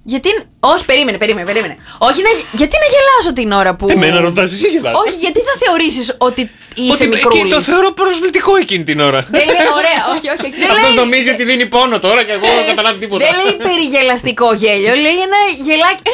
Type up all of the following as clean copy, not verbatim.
Γιατί. Όχι, περίμενε. Όχι, γιατί να γελάσω την ώρα που. Εμένα ρωτάς, εσύ γελάς. Όχι, γιατί θα θεωρήσεις ότι είσαι μικρούλης. Και το θεωρώ προσβλητικό εκείνη την ώρα. Δεν λέει, ωραία, όχι. Αυτός νομίζει ότι δίνει πόνο τώρα και εγώ δεν καταλάβει τίποτα. Δεν λέει περιγελαστικό γέλιο, λέει ένα γελάκι.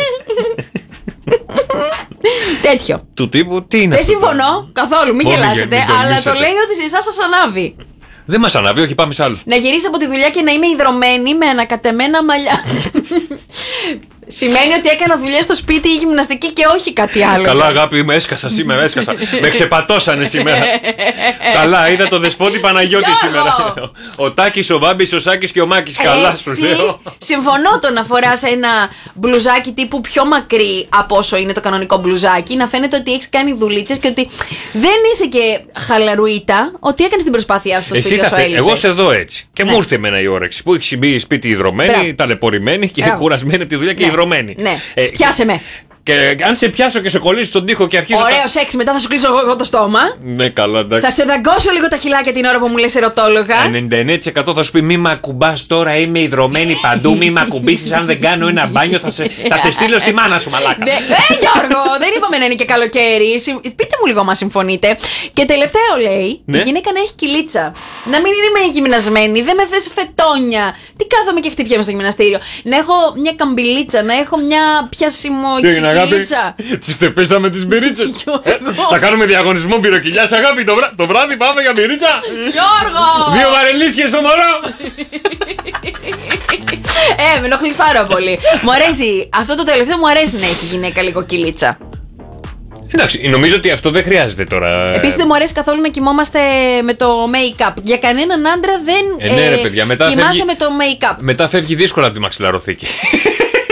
Τέτοιο. Του τύπου, τι είναι Δεν αυτό. συμφωνώ καθόλου, μην Μην γελάσετε, μην αλλά τολμήσετε. το λέει ότι σε εσάς σας ανάβει. Δεν μας ανάβει, όχι, πάμε σε άλλο. Να γυρίσει από τη δουλειά και να είμαι ιδρωμένη με ανακατεμένα μαλλιά. Σημαίνει ότι έκανα δουλειά στο σπίτι ή γυμναστική και όχι κάτι άλλο. Καλά, αγάπη, με έσκασα σήμερα, έσκασα. Με ξεπατώσανε σήμερα. Καλά, είδα το δεσπότη Παναγιώτη σήμερα. Ο Τάκης, ο Βάμπης, ο Σάκης και ο Μάκης. Καλά, σου λέω. Συμφωνώ το να φοράς ένα μπλουζάκι τύπου πιο μακρύ από όσο είναι το κανονικό μπλουζάκι. Να φαίνεται ότι έχεις κάνει δουλίτσες και ότι δεν είσαι και χαλαρουίτα. Ότι έκανες την προσπάθειά σου στο σπίτι όσο έλειπε. Εγώ σε δω έτσι. Και μου ήρθε εμένα η όρεξη που έχει μπει σπίτι ιδρωμένη, ταλαιπωρημένη και κουρασμένη από τη δουλειά και ιδρωμένη. Ναι, πιάσε με. Και αν σε πιάσω και σε κολλήσω στον τοίχο και αρχίζω. Ωραίο σεξ, μετά θα σου κλείσω εγώ το στόμα. Ναι, καλά, εντάξει. Θα σε δαγκώσω λίγο τα χιλάκια την ώρα που μου λες ερωτόλογα. 99% θα σου πει μη μ' ακουμπάς τώρα, είμαι ιδρωμένη παντού. Μη μ' ακουμπήσεις, αν δεν κάνω ένα μπάνιο θα σε στείλω στη μάνα σου, μαλάκα. Γιώργο, δεν είπαμε να είναι και καλοκαίρι. Πείτε μου λίγο, μα συμφωνείτε. Και τελευταίο λέει: η γυναίκα να έχει κυλίτσα. Να μην είμαι γυμνασμένη, δεν με θες φετόνια. Τι κάθομαι και χτυπιέμαι στο γυμναστήριο. Να έχω μια καμπυλίτσα, να έχω μια πιάσιμο κυλίτσα. Τις χτυπήσαμε τις μπυρίτσες. Θα κάνουμε διαγωνισμό μπυροκυλιάς, αγάπη. Το βράδυ πάμε για μπυρίτσα. Γιώργο! 2 βαρελίσια στο μωρό. Με ενοχλείς πάρα πολύ. Μου αρέσει, αυτό το τελευταίο μου αρέσει να έχει γυναίκα λίγο κυλίτσα. Εντάξει, νομίζω ότι αυτό δεν χρειάζεται τώρα. Επίσης δεν μου αρέσει καθόλου να κοιμόμαστε με το make-up. Για κανέναν άντρα δεν ναι, ρε παιδιά, μετά κοιμάσαι φεύγει, με το make-up. Μετά φεύγει δύσκολα από τη μαξιλαροθήκη.